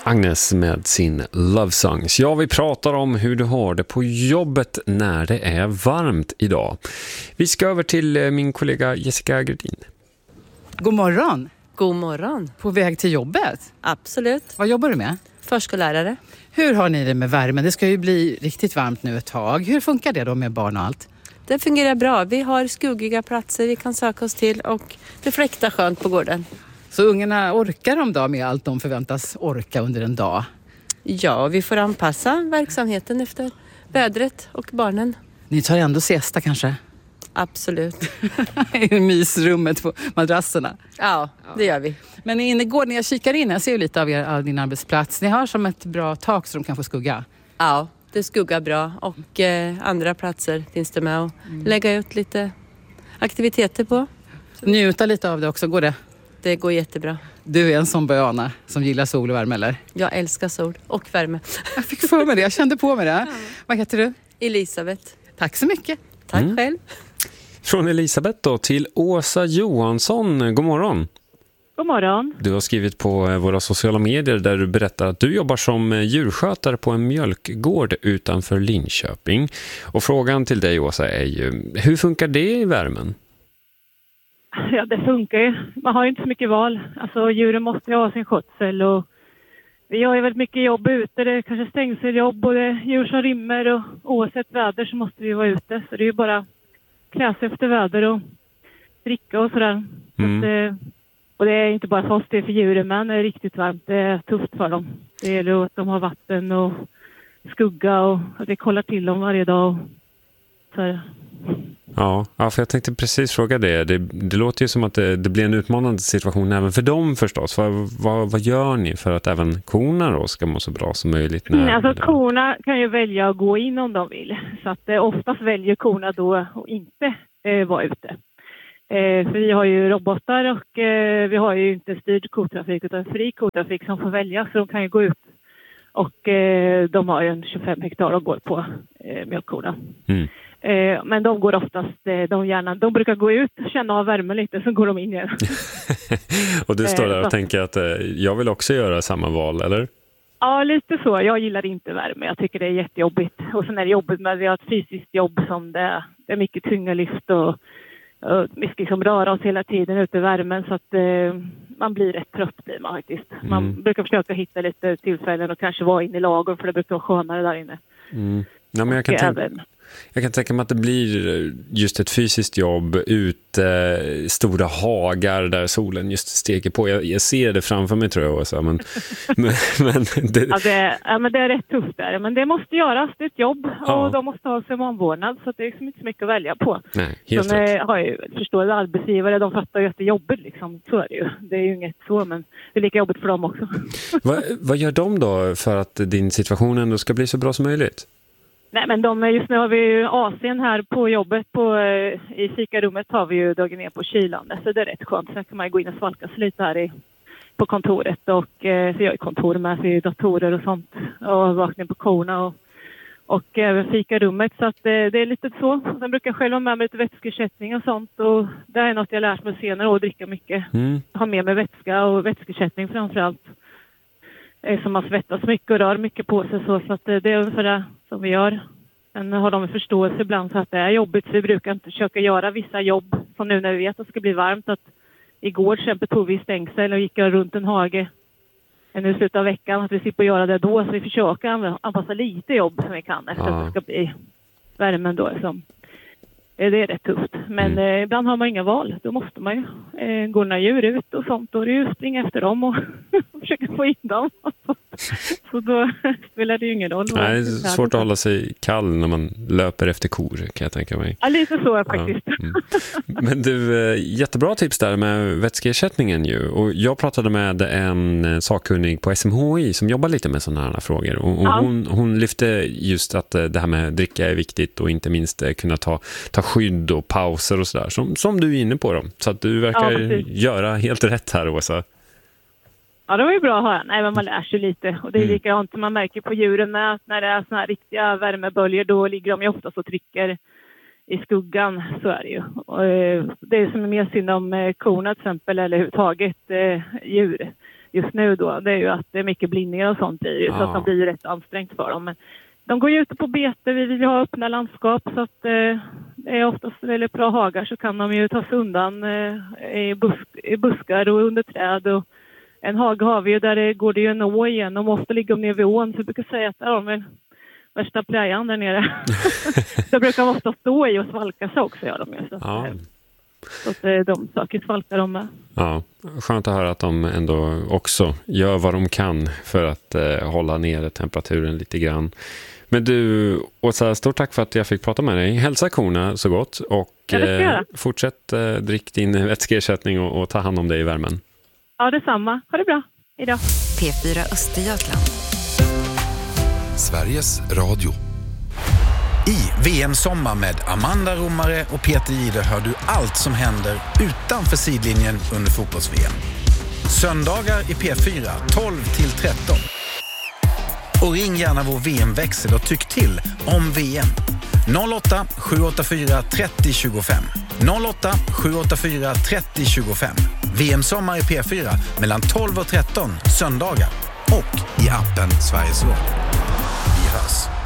Agnes med sin Love Songs. Ja, vi pratar om hur du har det på jobbet när det är varmt idag. Vi ska över till min kollega Jessica Gerdin. God morgon. God morgon. På väg till jobbet? Absolut. Vad jobbar du med? Förskollärare. Hur har ni det med värmen? Det ska ju bli riktigt varmt nu ett tag. Hur funkar det då med barn och allt? Det fungerar bra. Vi har skuggiga platser vi kan söka oss till och det fläktar skönt på gården. Så ungarna orkar de då med allt de förväntas orka under en dag? Ja, vi får anpassa verksamheten efter vädret och barnen. Ni tar ändå siesta kanske? Absolut. I mysrummet på madrasserna. Ja, det gör vi. Men ingår när jag kikar in, jag ser ju lite av din arbetsplats. Ni har som ett bra tak så de kan få skugga. Ja, det skuggar bra och andra platser finns det med att lägga ut lite aktiviteter på. Njuta lite av det också, går det? Det går jättebra. Du är en sån böna som gillar sol och värme, eller? Jag älskar sol och värme. Jag fick för mig det, jag kände på mig det. Ja. Vad heter du? Elisabeth. Tack så mycket. Tack själv. Från Elisabeth då till Åsa Johansson. God morgon. God morgon. Du har skrivit på våra sociala medier där du berättar att du jobbar som djurskötare på en mjölkgård utanför Linköping. Och frågan till dig, Åsa, är ju, hur funkar det i värmen? Ja, det funkar ju. Man har ju inte så mycket val. Alltså djuren måste ju ha sin skötsel och vi har ju väldigt mycket jobb ute. Det är kanske stängseljobb och det är djur som rymmer och oavsett väder så måste vi vara ute. Så det är ju bara klä sig efter väder och dricka och sådär. Mm. Så att, och det är inte bara för oss, det är för djuren, men det är riktigt varmt. Det är tufft för dem. Det gäller att de har vatten och skugga och att vi kollar till dem varje dag. Och så här. Ja, för jag tänkte precis fråga det. Det låter ju som att det blir en utmanande situation även för dem förstås. Vad gör ni för att även korna då ska må så bra som möjligt? Alltså korna kan ju välja att gå in om de vill. Så att oftast väljer korna då att inte vara ute. För vi har ju robotar och vi har ju inte styrd kotrafik utan fri kotrafik som får välja, så de kan ju gå ut. Och de har ju en 25 hektar och går på mjölkkorna. Mm. Men de går oftast, de brukar gå ut och känna av värmen lite, så går de in igen. Och du står där och tänker att jag vill också göra samma val, eller? Ja, lite så. Jag gillar inte värme. Jag tycker det är jättejobbigt. Och sen är det jobbigt med att vi har ett fysiskt jobb som det är mycket tunga lyft och vi ska liksom röra oss hela tiden ute i värmen, så att man blir rätt trött blir man faktiskt. Man brukar försöka hitta lite tillfällen och kanske vara inne i lagom, för det brukar vara skönare där inne. Mm. Ja, men jag kan tänka mig att det blir just ett fysiskt jobb ute, stora hagar där solen just steker på. Jag ser det framför mig, tror jag också. Men det är rätt tufft där. Men det måste göras, det är ett jobb. Ja. Och de måste ha sig omvårdnad, så det är inte så mycket att välja på. Nej, helt rätt. Har ju förstående arbetsgivare, de fattar ju att det är jobbigt liksom. Så är det ju. Det är ju inget så, men det är lika jobbigt för dem också. Vad gör de då för att din situation ändå ska bli så bra som möjligt? Nej, men just nu har vi ju AC'n här på jobbet. I fikarummet har vi ju dragit ner på kylan. Så det är rätt skönt. Sen kan man ju gå in och svalka sig lite här på kontoret. Och så jag är kontor med sig datorer och sånt. Och vakning på korna och även fikarummet. Så att det är lite så. Sen brukar jag själv ha med mig lite vätskeersättning och sånt. Och det är något jag lärt mig senare, att dricka mycket. Ha med mig vätska och vätskeersättning framförallt. Som man svettas mycket och rör mycket på sig. Så att det är ungefär det som vi gör. Sen har de förståelse ibland för att det är jobbigt. Så vi brukar inte försöka göra vissa jobb. Som nu när vi vet att det ska bli varmt. Att igår till exempel tog vi stängsel och gick runt en hage. Nu i slutet av veckan. Att vi slipper göra det då. Så vi försöker anpassa lite jobb som vi kan. Efter att det ska bli värmen då. Det är rätt tufft. Men ibland har man inga val. Då måste man ju gå några djur ut och sånt. Då är det ju springa efter dem och försöka få in dem. Så då spelar det ju ingen roll. Nej, det är svårt att hålla sig kall när man löper efter kor, kan jag tänka mig. Ja, lite så faktiskt. Ja. Men du, jättebra tips där med vätskeersättningen ju. Och jag pratade med en sakkunnig på SMHI som jobbar lite med sådana här frågor. Och hon lyfte just att det här med dricka är viktigt och inte minst kunna ta skydd och pauser och sådär. Som du är inne på dem. Så att du verkar göra helt rätt här, Åsa. Ja, det var ju bra att höra. Nej, men man lär sig lite. Och det är likadant som man märker på djuren med att när det är såna här riktiga värmeböljor, då ligger de ju oftast och trycker i skuggan. Så är det ju. Och det är som är mer synd om korna till exempel, eller överhuvudtaget djur. just nu då, det är ju att det är mycket blindningar och sånt i, så att de blir ju rätt ansträngt för dem. Men de går ju ute på bete, vi vill ha öppna landskap, så att det är oftast väldigt bra hagar, så kan de ju ta sig undan i buskar och under träd. Och en hage har vi ju där det går det ju en å igenom, ofta ligger de ner vid ån, så jag brukar säga att de är värsta playan där nere. Så brukar de ofta stå i och svalka sig också, gör de ju. Så att de saker svalkar de med. Ja, skönt att höra att de ändå också gör vad de kan för att hålla nere temperaturen lite grann. Men du, Åsa, stort tack för att jag fick prata med dig. Hälsa korna så gott och fortsätt drick din vätskeersättning och ta hand om dig i värmen. Ja, detsamma. Ha det bra. Idag. P4 Östergötland. Sveriges Radio. I VM-sommar med Amanda Romare och Peter Jihde hör du allt som händer utanför sidlinjen under fotbolls-VM. Söndagar i P4 12-13. Och ring gärna vår VM-växel och tyck till om VM. 08 784 30 25. 08 784 30 25. VM-sommar i P4 mellan 12 och 13 söndagar. Och i appen Sveriges Radio. Vi hörs.